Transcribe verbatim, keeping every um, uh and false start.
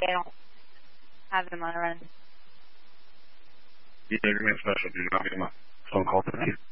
they don't have him on a run. Yeah, remain special. Do not give him a phone call today.